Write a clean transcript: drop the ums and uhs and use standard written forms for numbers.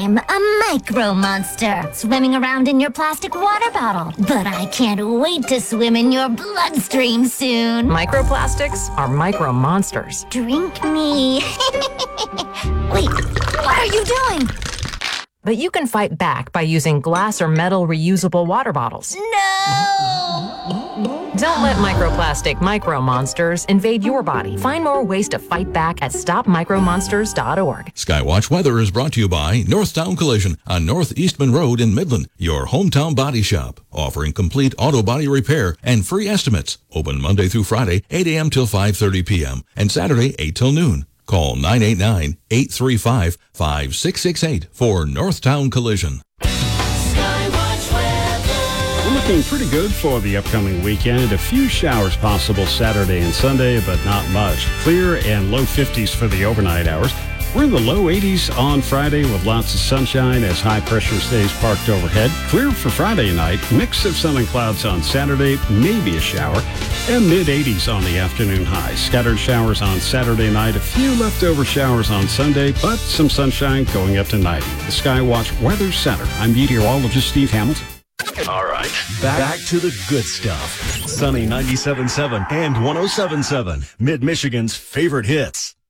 I'm a micro monster, swimming around in your plastic water bottle. But I can't wait to swim in your bloodstream soon. Microplastics are micro monsters. Drink me. Wait, what are you doing? But you can fight back by using glass or metal reusable water bottles. No! Don't let microplastic micro monsters invade your body. Find more ways to fight back at stopmicromonsters.org. Skywatch Weather is brought to you by Northtown Collision on North Eastman Road in Midland, your hometown body shop, offering complete auto body repair and free estimates. Open Monday through Friday, 8 a.m. till 5:30 p.m. and Saturday, 8 till noon. Call 989-835-5668 for Northtown Collision. We're looking pretty good for the upcoming weekend. A few showers possible Saturday and Sunday, but not much. Clear and low 50s for the overnight hours. We're in the low 80s on Friday with lots of sunshine as high pressure stays parked overhead. Clear for Friday night. Mix of sun and clouds on Saturday, maybe a shower. And mid-80s on the afternoon high. Scattered showers on Saturday night. A few leftover showers on Sunday, but some sunshine going up to 90. The Skywatch Weather Center. I'm meteorologist Steve Hamilton. All right, back to the good stuff. Sunny 97.7 and 107.7, Mid-Michigan's favorite hits.